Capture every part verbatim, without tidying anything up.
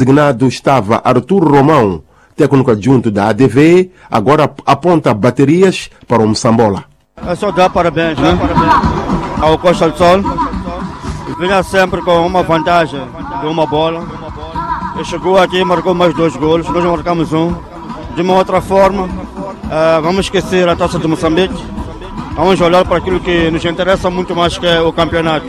Designado estava Arthur Romão, técnico adjunto da A D V, agora aponta baterias para o Moçambola. É só dar parabéns, né? Parabéns ao Costa do Sol. Vinha sempre com uma vantagem de uma bola. E chegou aqui e marcou mais dois golos. Nós marcamos um. De uma outra forma, uh, vamos esquecer a Taça de Moçambique. Vamos olhar para aquilo que nos interessa muito mais, que é o campeonato.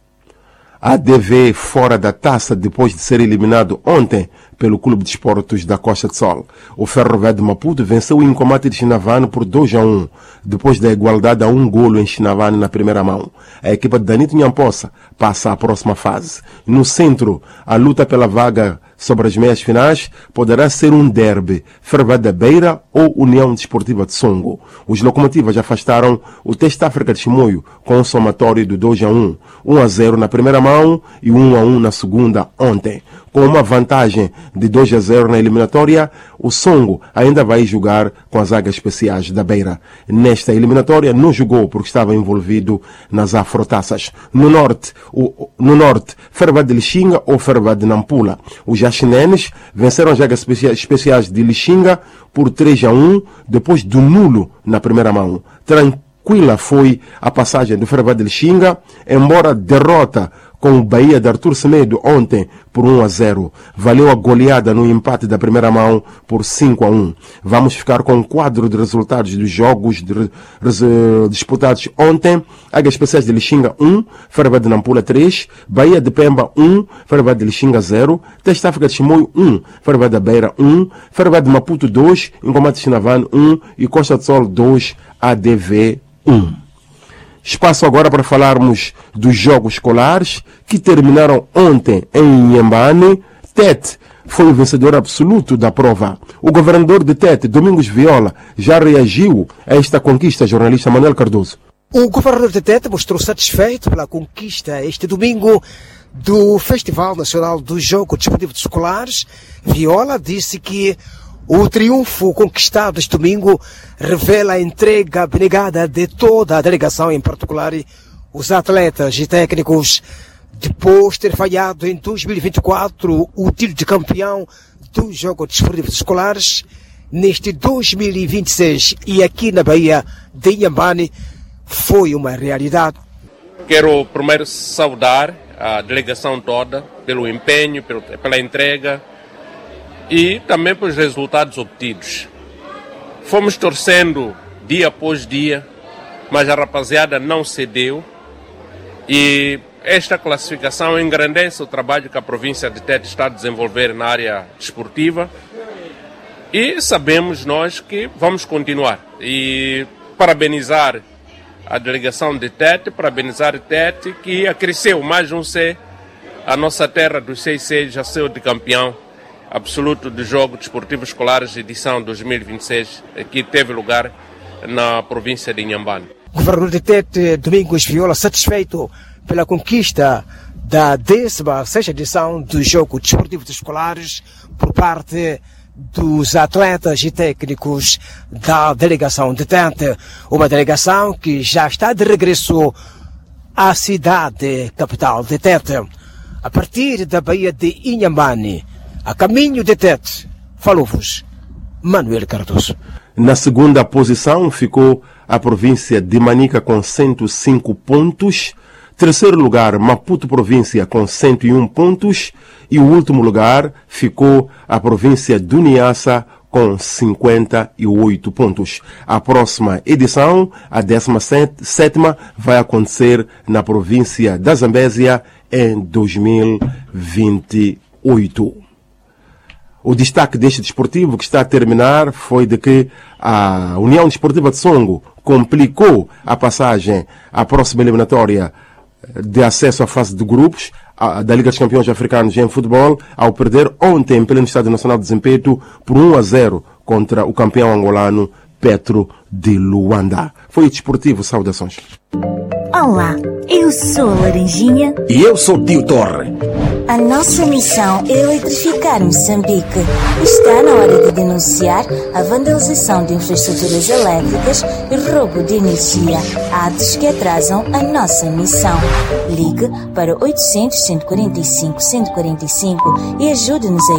A D V fora da taça depois de ser eliminado ontem pelo Clube de Esportes da Costa do Sol. O Ferroviário de Maputo venceu o Incomate de Chinavane por dois a um, depois da igualdade a um golo em Chinavane na primeira mão. A equipa de Danito Nhamposa passa à próxima fase. No centro, a luta pela vaga sobre as meias finais poderá ser um derby, Ferroviário da Beira ou União Desportiva de Songo. Os locomotivas afastaram o Teste África de Chimoio com um somatório de dois a um, um a zero na primeira mão e um a um na segunda ontem. Com uma vantagem de dois a zero na eliminatória, o Songo ainda vai jogar com as águas especiais da Beira. Nesta eliminatória não jogou porque estava envolvido nas afrotaças. No norte, o, no norte, Ferroviário de Lixinga ou Ferroviário de Nampula. Os jaxinenes venceram as águas especiais de Lixinga por três a um, depois do nulo na primeira mão. Tranquila foi a passagem do Ferroviário de Lixinga, embora derrota com o Bahia de Artur Semedo ontem por um a zero. Valeu a goleada no empate da primeira mão por cinco a um. Vamos ficar com o quadro de resultados dos jogos de, de, disputados ontem. Águas Especiais de Lixinga um, Ferroviário de Nampula três, Bahia de Pemba um, Ferroviário de Lixinga zero, Teste África de Chimoio um, Ferroviário da Beira um, Ferroviário de Maputo dois, Incomate de Chinavane um e Costa do Sol dois, A D V um. Espaço agora para falarmos dos jogos escolares que terminaram ontem em Inhambane. Tete foi o vencedor absoluto da prova. O governador de Tete, Domingos Viola, já reagiu a esta conquista, jornalista Manuel Cardoso. O governador de Tete mostrou satisfeito pela conquista este domingo do Festival Nacional do Jogo Desportivo de Escolares. Viola disse que o triunfo conquistado este domingo revela a entrega abnegada de toda a delegação, em particular os atletas e técnicos, depois de ter falhado em dois mil e vinte e quatro o título de campeão do Jogo Desportivo de Escolares. Neste dois mil e vinte e seis e aqui na Bahia de Inhambane foi uma realidade. Quero primeiro saudar a delegação toda pelo empenho, pelo, pela entrega e também pelos resultados obtidos. Fomos torcendo dia após dia, mas a rapaziada não cedeu e esta classificação engrandece o trabalho que a província de Tete está a desenvolver na área desportiva e sabemos nós que vamos continuar. E parabenizar a delegação de Tete, parabenizar Tete, que acresceu mais um C, a nossa terra dos seis C já saiu de campeão absoluto do Jogo Desportivo Escolares, edição dois mil e vinte e seis, que teve lugar na província de Inhambane. Governador de Tete, Domingos Viola, satisfeito pela conquista da décima sexta edição do Jogo Desportivo de Escolares por parte dos atletas e técnicos da delegação de Tete, uma delegação que já está de regresso à cidade capital de Tete. A partir da Baía de Inhambane, a caminho de Tete, falou-vos Manuel Cardoso. Na segunda posição ficou a província de Manica com cento e cinco pontos. Terceiro lugar, Maputo província com cento e um pontos. E o último lugar ficou a província de Niassa com cinquenta e oito pontos. A próxima edição, a décima sétima, vai acontecer na província da Zambésia em dois mil e vinte e oito. O destaque deste desportivo que está a terminar foi de que a União Desportiva de Songo complicou a passagem à próxima eliminatória de acesso à fase de grupos da Liga dos Campeões Africanos em futebol, ao perder ontem em pleno Estádio Nacional de Zimpeto por um a zero contra o campeão angolano Petro de Luanda. Foi o desportivo. Saudações. Olá, eu sou a Laranjinha. E eu sou o Tio Torre. A nossa missão é eletrificar Moçambique. Está na hora de denunciar a vandalização de infraestruturas elétricas e roubo de energia, atos que atrasam a nossa missão. Ligue para oitocentos, cento e quarenta e cinco, cento e quarenta e cinco e ajude-nos a